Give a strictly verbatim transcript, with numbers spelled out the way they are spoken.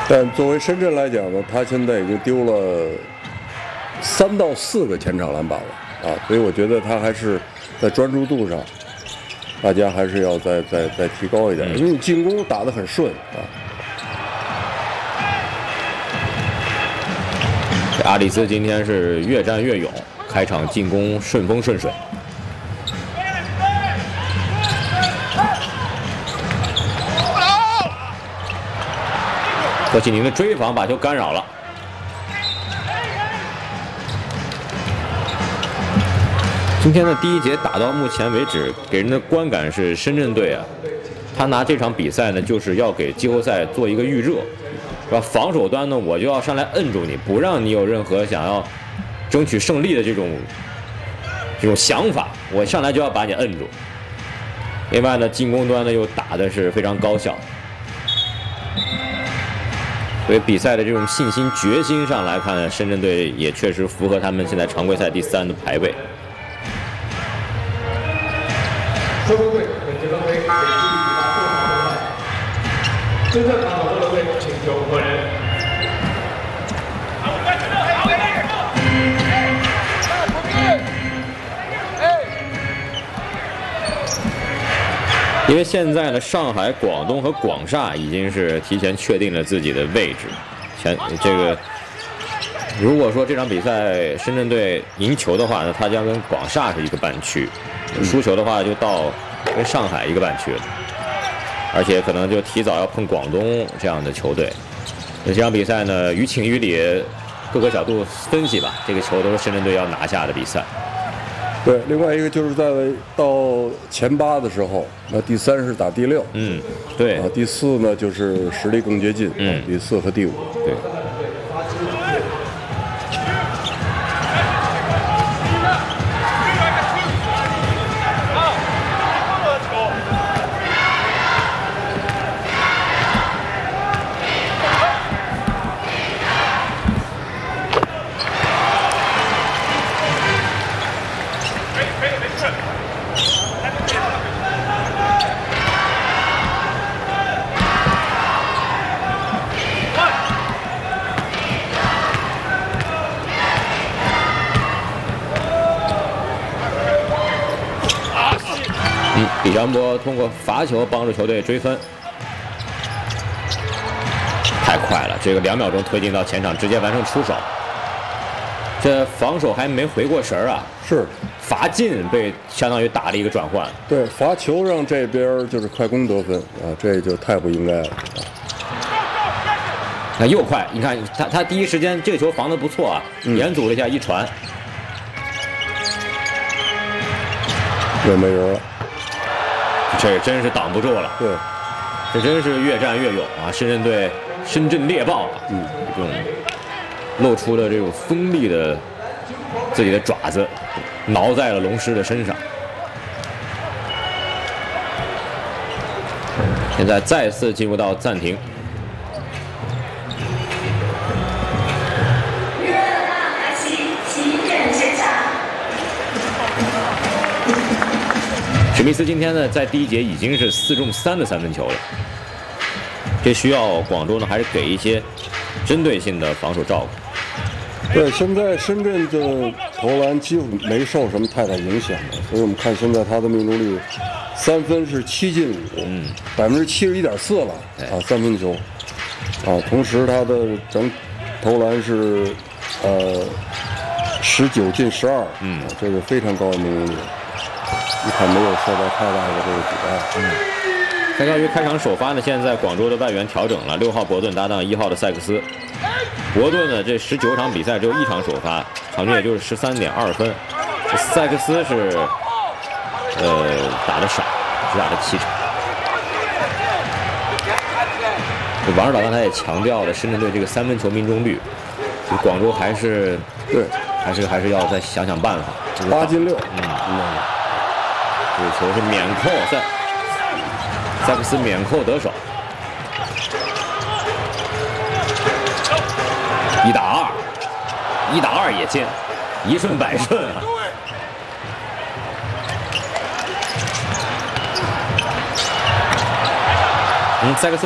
但作为深圳来讲呢，他现在已经丢了三到四个前场篮板了啊，所以我觉得他还是在专注度上，大家还是要再再再提高一点，因为你进攻打得很顺啊。 这阿里斯今天是越战越勇，开场进攻顺风顺水。何启宁的追防把球干扰了。今天的第一节打到目前为止，给人的观感是深圳队啊，他拿这场比赛呢，就是要给季后赛做一个预热，是吧？防守端呢，我就要上来摁住你，不让你有任何想要争取胜利的这种这种想法，我上来就要把你摁住。另外呢，进攻端呢又打的是非常高效。所以比赛的这种信心、决心上来看呢，深圳队也确实符合他们现在常规赛第三的排位。 收工队本节分为累计比达过场分派，真正打好的队请求个人。 因为现在呢，上海、广东和广厦已经是提前确定了自己的位置。前这个，如果说这场比赛深圳队赢球的话，那他将跟广厦是一个半区；输球的话，就到跟上海一个半区了。而且可能就提早要碰广东这样的球队。那这场比赛呢，于情于理，各个角度分析吧，这个球都是深圳队要拿下的比赛。 对，另外一个就是在到前八的时候，那第三是打第六， 嗯，对， 啊，第四呢就是实力更接近， 嗯， 第四和第五， 对。李章波通过罚球帮助球队追分，太快了！这个两秒钟推进到前场，直接完成出手。这防守还没回过神儿啊！ 是罚进被相当于打了一个转换。 对，罚球让这边就是快攻得分啊，这就太不应该了。 那又快，你看他他第一时间这个球防得不错啊， 嗯、 严阻了一下一传， 又没人了。 这真是挡不住了。 对， 这真是越战越勇啊！深圳队深圳猎豹啊，嗯，这种露出了这种锋利的自己的爪子，挠在了龙狮的身上。现在再次进入到暂停。史密斯今天呢，在第一节已经是四中三的三分球了，这需要广州呢还是给一些针对性的防守照顾。 对，现在深圳的投篮几乎没受什么太大影响的，所以我们看现在他的命中率，三分是七进五，嗯，百分之七十一点四了啊，三分球，啊，同时他的整投篮是呃十九进十二，嗯，这个非常高的命中率。一看没有受到太大的这个阻碍。嗯， 相较于开场首发呢，现在广州的外援调整了，六号伯顿搭档一号的塞克斯。伯顿呢，这十九场比赛只有一场首发，场均也就是十三点二分。这塞克斯是呃打的少，只打了七场。王指导刚才也强调了深圳队这个三分球命中率，广州还是对， 还是还是要再想想办法。 八进六，嗯嗯。这个球是免扣，塞塞克斯免扣得手，一打二，一打二也进，一顺百顺啊！嗯，塞克斯。